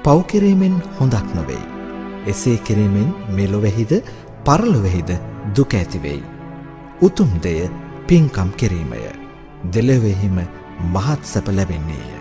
පව් කිරීමෙන් හොඳක් නොවෙයි. එසේ කිරීමෙන් මෙලොවෙහිද පරලොවෙහිද දුක ඇතිවෙයි. උතුම් දෙය පින්කම් කිරීමය. දෙලොවෙහිම මහත් සැප ලැබෙන්නේය.